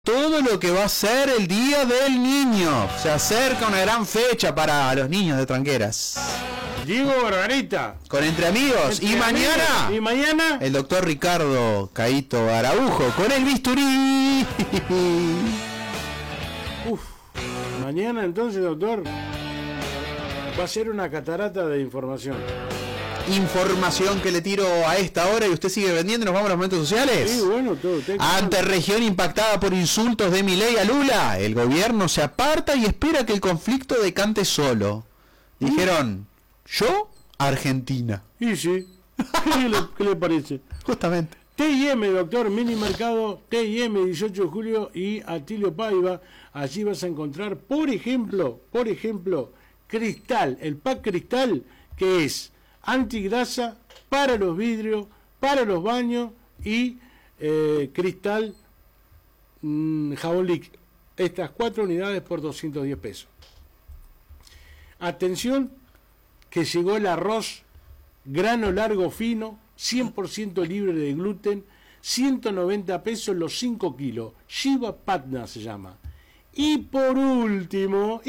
todo lo que va a ser el Día del Niño. Se acerca una gran fecha para los niños de Tranqueras. Diego Barbarita. Con Entre Amigos. Y mañana. Y mañana. El doctor Ricardo Caíto Araujo con el bisturí. Uf. Mañana entonces, doctor, va a ser una catarata de información. Información que le tiro a esta hora y usted sigue vendiendo. ¿Nos vamos a los momentos sociales? Sí, bueno, todo. Ante región impactada por insultos de Milei a Lula, el gobierno se aparta y espera que el conflicto decante solo. Dijeron, yo, Argentina. Y sí. ¿Qué le parece? Justamente. T&M, doctor, mini mercado T&M, 18 de julio y Atilio Paiva. Allí vas a encontrar, por ejemplo, Cristal, el pack Cristal, que es antigrasa para los vidrios, para los baños y Cristal jabón líquido. Estas 4 unidades por 210 pesos. Atención, que llegó el arroz grano largo fino, 100% libre de gluten, 190 pesos los 5 kilos. Shiva Patna se llama. Y por último,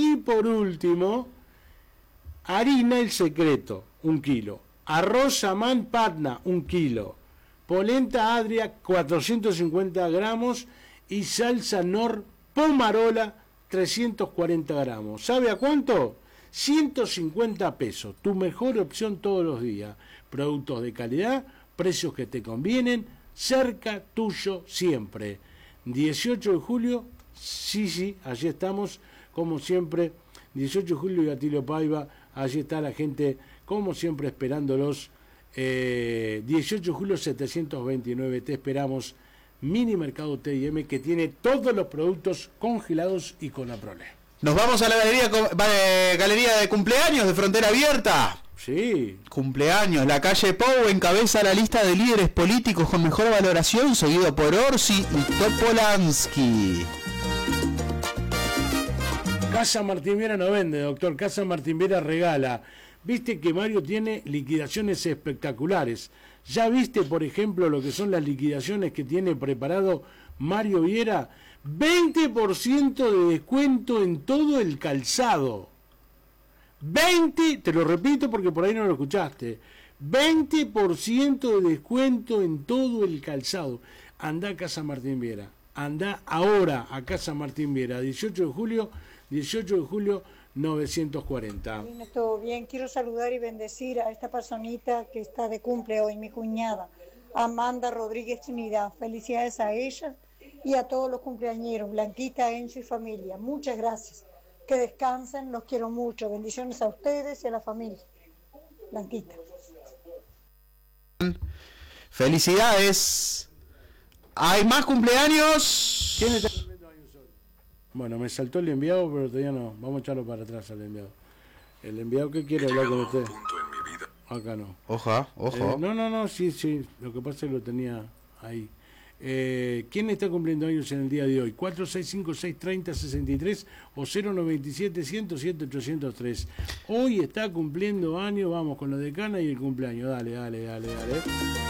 harina El Secreto, 1 kilo. Arroz Samán Patna, 1 kilo. Polenta Adria, 450 gramos. Y salsa Nor Pomarola, 340 gramos. ¿Sabe a cuánto? 150 pesos. Tu mejor opción todos los días. Productos de calidad, precios que te convienen, cerca tuyo siempre. 18 de julio, sí, allí estamos, como siempre. 18 de julio y Atilio Paiva, allí está la gente, como siempre, esperándolos. 18 de julio 729, te esperamos. Mini Mercado T&M, que tiene todos los productos congelados y con Aprole. Nos vamos a la galería de cumpleaños de Frontera Abierta. Sí. Cumpleaños. La calle Pou encabeza la lista de líderes políticos con mejor valoración, seguido por Orsi y Topolansky. Casa Martín Viera no vende, doctor. Casa Martín Viera regala. Viste que Mario tiene liquidaciones espectaculares. ¿Ya viste, por ejemplo, lo que son las liquidaciones que tiene preparado Mario Viera? 20% de descuento en todo el calzado. 20, te lo repito porque por ahí no lo escuchaste. 20% de descuento en todo el calzado. Andá a Casa Martín Viera. Andá ahora a Casa Martín Viera. 18 de julio 940. Todo bien, quiero saludar y bendecir a esta personita que está de cumple hoy, mi cuñada, Amanda Rodríguez Trinidad. Felicidades a ella y a todos los cumpleañeros, Blanquita, Enzo y familia. Muchas gracias. Que descansen, los quiero mucho. Bendiciones a ustedes y a la familia. Blanquita. Felicidades. ¿Hay más cumpleaños? ¿Quién está cumpliendo años hoy? Bueno, me saltó el enviado, pero todavía no. Vamos a echarlo para atrás al enviado. ¿El enviado qué quiere hablar con usted? Acá no. Ojo. No, sí. Lo que pasa es que lo tenía ahí. ¿Quién está cumpliendo años en el día de hoy? 46563063 o 097-107-803. Hoy está cumpliendo años, vamos con la decana y el cumpleaños. Dale.